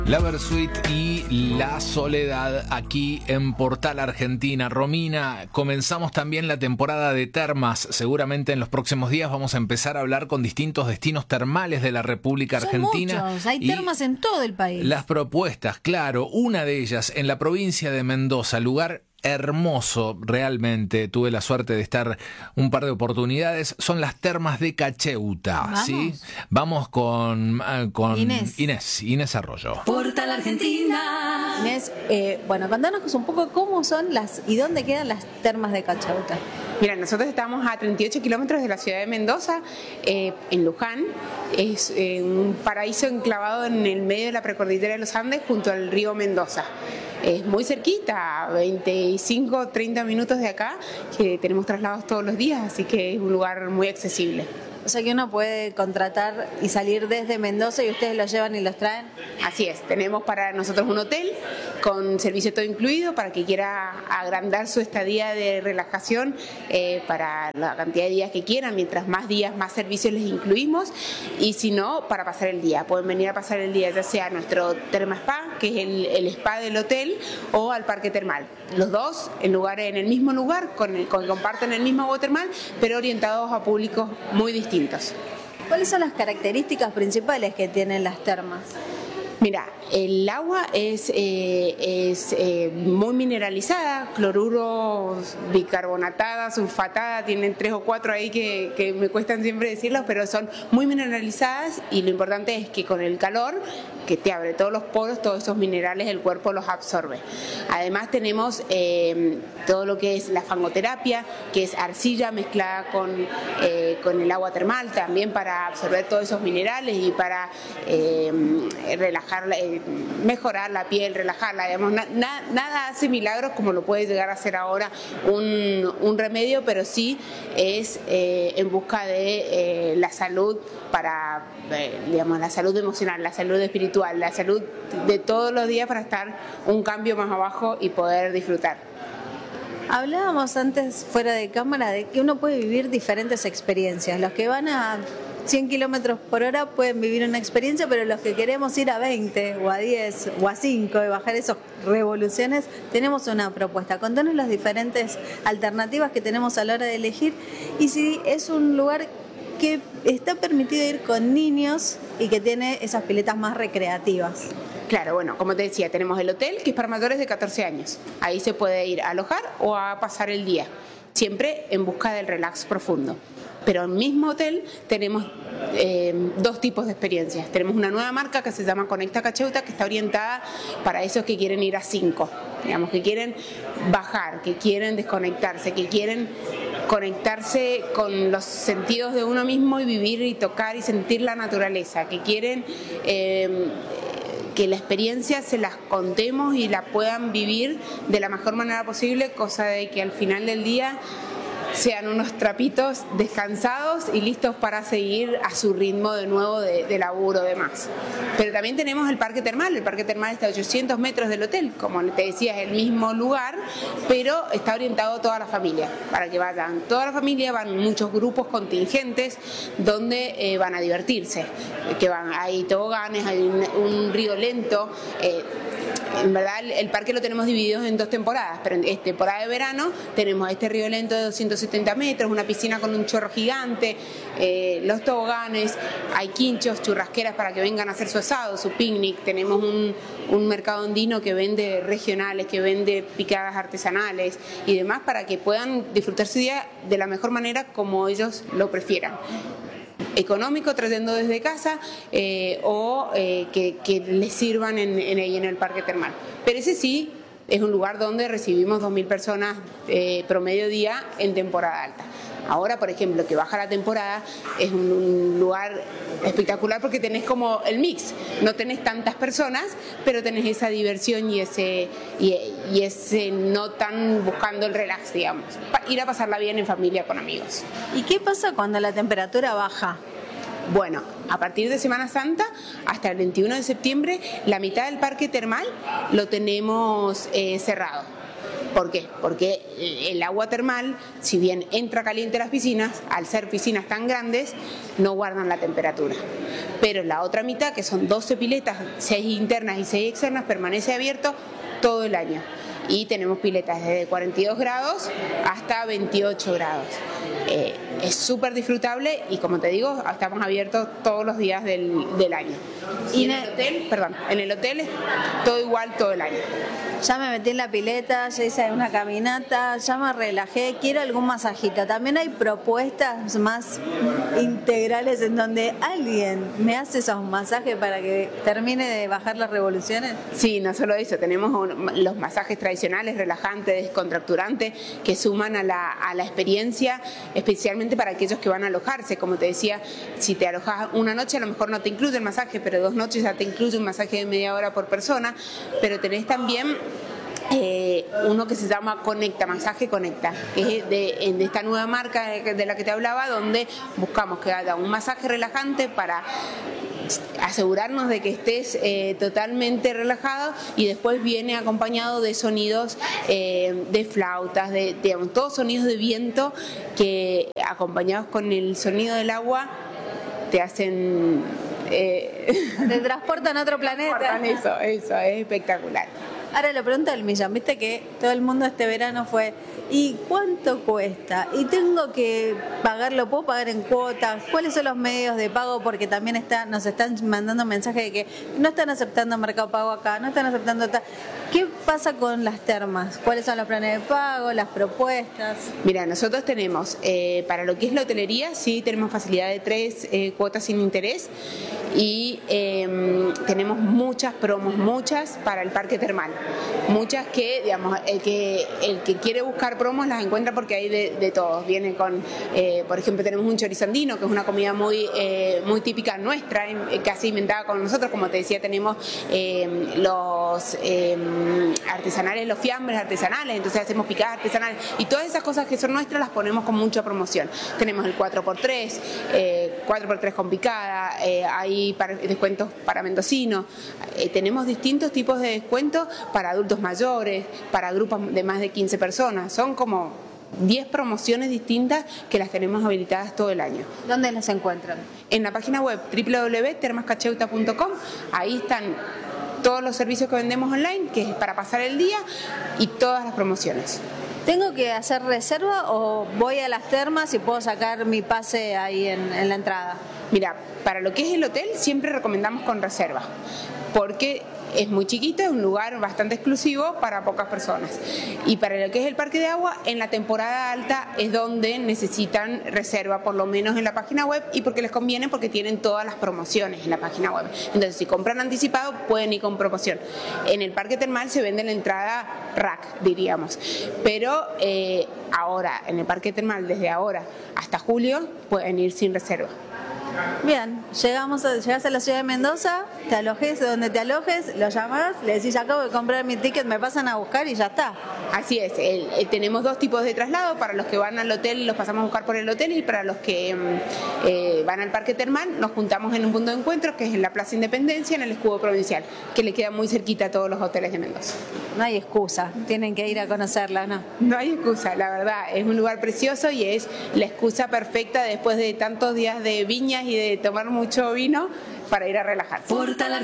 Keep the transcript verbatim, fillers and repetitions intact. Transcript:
La Versuit y La Soledad aquí en Portal Argentina. Romina, comenzamos también la temporada de termas. Seguramente en los próximos días vamos a empezar a hablar con distintos destinos termales de la República Argentina. Son muchos, hay termas en todo el país. Las propuestas, claro, una de ellas en la provincia de Mendoza, lugar hermoso, realmente. Tuve la suerte de estar un par de oportunidades. Son las termas de Cacheuta. Vamos. ¿Sí? Vamos con, con Inés. Inés, Inés Arroyo. Portal Argentina. Inés, eh, bueno, contanos un poco cómo son las y dónde quedan las termas de Cacheuta. Mira, nosotros estamos a treinta y ocho kilómetros de la ciudad de Mendoza, eh, en Luján. Es eh, un paraíso enclavado en el medio de la precordillera de los Andes, junto al río Mendoza. Es muy cerquita, veinticinco, treinta minutos de acá, que tenemos traslados todos los días, así que es un lugar muy accesible. O sea que uno puede contratar y salir desde Mendoza y ustedes los llevan y los traen. Así es, tenemos para nosotros un hotel con servicio todo incluido para que quiera agrandar su estadía de relajación eh, para la cantidad de días que quieran. Mientras más días, más servicios les incluimos, y si no, para pasar el día. Pueden venir a pasar el día ya sea a nuestro Terma Spa, que es el, el spa del hotel, o al parque termal. Los dos en, lugar, en el mismo lugar, con, con, comparten el mismo agua termal, pero orientados a públicos muy distintos. ¿Cuáles son las características principales que tienen las termas? Mira, el agua es, eh, es eh, muy mineralizada, cloruro, bicarbonatada, sulfatada, tienen tres o cuatro ahí que, que me cuestan siempre decirlos, pero son muy mineralizadas, y lo importante es que con el calor, que te abre todos los poros, todos esos minerales el cuerpo los absorbe. Además tenemos eh, todo lo que es la fangoterapia, que es arcilla mezclada con, eh, con el agua termal, también para absorber todos esos minerales y para eh, relajar, eh, mejorar la piel, relajarla. Digamos, na, na, nada hace milagros como lo puede llegar a hacer ahora un, un remedio, pero sí es eh, en busca de eh, la salud para, eh, digamos, la salud emocional, la salud espiritual, la salud de todos los días, para estar un cambio más abajo y poder disfrutar. Hablábamos antes fuera de cámara de que uno puede vivir diferentes experiencias. Los que van a cien kilómetros por hora pueden vivir una experiencia, pero los que queremos ir a veinte o a diez o a cinco y bajar esas revoluciones, tenemos una propuesta. Contanos las diferentes alternativas que tenemos a la hora de elegir, y si es un lugar que está permitido ir con niños y que tiene esas piletas más recreativas. Claro, bueno, como te decía, tenemos el hotel, que es para mayores de catorce años. Ahí se puede ir a alojar o a pasar el día, siempre en busca del relax profundo. Pero en el mismo hotel tenemos eh, dos tipos de experiencias. Tenemos una nueva marca que se llama Conecta Cacheuta, que está orientada para esos que quieren ir a cinco, digamos, que quieren bajar, que quieren desconectarse, que quieren conectarse con los sentidos de uno mismo y vivir y tocar y sentir la naturaleza, que quieren eh, que la experiencia se las contemos y la puedan vivir de la mejor manera posible, cosa de que al final del día sean unos trapitos descansados y listos para seguir a su ritmo de nuevo de, de laburo o demás. Pero también tenemos el parque termal. El parque termal está a ochocientos metros del hotel, como te decía, es el mismo lugar, pero está orientado a toda la familia, para que vayan toda la familia, van muchos grupos contingentes donde eh, van a divertirse, que van, hay toboganes, hay un, un río lento. eh, En verdad el parque lo tenemos dividido en dos temporadas, pero en esta temporada de verano tenemos este río lento de doscientos setenta metros, una piscina con un chorro gigante, eh, los toboganes, hay quinchos, churrasqueras para que vengan a hacer su asado, su picnic. Tenemos un, un mercado andino que vende regionales, que vende picadas artesanales y demás, para que puedan disfrutar su día de la mejor manera como ellos lo prefieran. Económico, trayendo desde casa, eh, o eh, que, que les sirvan en, en, en el parque termal. Pero ese sí es un lugar donde recibimos dos mil personas eh, promedio día en temporada alta. Ahora, por ejemplo, que baja la temporada, es un, un lugar espectacular porque tenés como el mix, no tenés tantas personas, pero tenés esa diversión y ese, y, y ese no tan buscando el relax, digamos, ir a pasarla bien en familia, con amigos. ¿Y qué pasa cuando la temperatura baja? Bueno, a partir de Semana Santa hasta el veintiuno de septiembre, la mitad del parque termal lo tenemos eh, cerrado. ¿Por qué? Porque el agua termal, si bien entra caliente a las piscinas, al ser piscinas tan grandes, no guardan la temperatura. Pero la otra mitad, que son doce piletas, seis internas y seis externas, permanece abierto todo el año. Y tenemos piletas desde cuarenta y dos grados hasta veintiocho grados. Eh, es súper disfrutable y, como te digo, estamos abiertos todos los días del, del año. Y en el hotel, perdón, en el hotel es todo igual todo el año. Ya me metí en la pileta, ya hice una caminata, ya me relajé, quiero algún masajito. También hay propuestas más integrales en donde alguien me hace esos masajes para que termine de bajar las revoluciones. Sí, no solo eso, tenemos un, los masajes tradicionales, relajantes, descontracturantes, que suman a la, a la experiencia, especialmente para aquellos que van a alojarse. Como te decía, si te alojas una noche a lo mejor no te incluye el masaje, pero dos noches ya te incluye un masaje de media hora por persona, pero tenés también Eh, uno que se llama Conecta, Masaje Conecta, que es de, de esta nueva marca de la que te hablaba, donde buscamos que haya un masaje relajante para asegurarnos de que estés eh, totalmente relajado, y después viene acompañado de sonidos eh, de flautas, de, digamos, todos sonidos de viento que, acompañados con el sonido del agua, te hacen... Eh, te transportan a otro planeta. Eso, eso, es espectacular. Ahora la pregunta del millón, viste que todo el mundo este verano fue, ¿y cuánto cuesta? ¿Y tengo que pagarlo? ¿Puedo pagar en cuotas? ¿Cuáles son los medios de pago? Porque también está, nos están mandando mensajes de que no están aceptando Mercado Pago acá, no están aceptando tal. ¿Qué pasa con las termas? ¿Cuáles son los planes de pago, las propuestas? Mira, nosotros tenemos, eh, para lo que es la hotelería, sí tenemos facilidad de tres eh, cuotas sin interés, y eh, tenemos muchas promos, muchas para el parque termal. Muchas que, digamos, el que, el que quiere buscar promos las encuentra porque hay de, de todos. Vienen con, eh, por ejemplo, tenemos un chorizandino, que es una comida muy, eh, muy típica nuestra, casi inventada con nosotros. Como te decía, tenemos eh, los eh, artesanales, los fiambres artesanales, entonces hacemos picadas artesanales, y todas esas cosas que son nuestras las ponemos con mucha promoción. Tenemos el cuatro por tres, eh, cuatro por tres con picada, eh, hay para, descuentos para mendocinos, eh, tenemos distintos tipos de descuentos para adultos mayores, para grupos de más de quince personas. Son como diez promociones distintas que las tenemos habilitadas todo el año. ¿Dónde las encuentran? En la página web doble u doble u doble u punto termas cacheuta punto com. Ahí están todos los servicios que vendemos online, que es para pasar el día, y todas las promociones. ¿Tengo que hacer reserva o voy a las termas y puedo sacar mi pase ahí en, en la entrada? Mira, para lo que es el hotel siempre recomendamos con reserva, porque es muy chiquito, es un lugar bastante exclusivo para pocas personas. Y para lo que es el parque de agua, en la temporada alta es donde necesitan reserva, por lo menos en la página web, y porque les conviene, porque tienen todas las promociones en la página web. Entonces, si compran anticipado, pueden ir con promoción. En el parque termal se vende la entrada rack, diríamos. Pero eh, ahora, en el parque termal, desde ahora hasta julio, pueden ir sin reserva. Bien, llegamos a, llegas a la ciudad de Mendoza, te alojes donde te alojes, lo llamás, le decís, acabo de comprar mi ticket, me pasan a buscar y ya está. Así es, el, el, tenemos dos tipos de traslado. Para los que van al hotel los pasamos a buscar por el hotel, y para los que eh, van al parque termal nos juntamos en un punto de encuentro que es en la Plaza Independencia, en el escudo provincial, que le queda muy cerquita a todos los hoteles de Mendoza. No hay excusa, tienen que ir a conocerla, ¿no? No hay excusa, la verdad, es un lugar precioso y es la excusa perfecta después de tantos días de viñas y de tomar mucho vino para ir a relajarse.